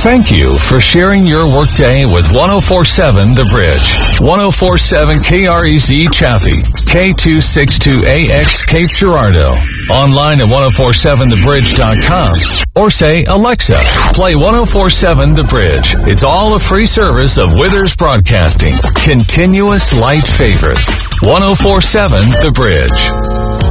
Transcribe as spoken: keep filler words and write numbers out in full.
Thank you for sharing your workday with ten forty-seven The Bridge. ten forty-seven K R E Z Chaffee, K two sixty-two A X Cape Girardeau. Online at ten forty-seven the bridge dot com or say, Alexa, play ten forty-seven The Bridge. It's all a free service of Withers Broadcasting. Continuous light favorites. ten forty-seven The Bridge.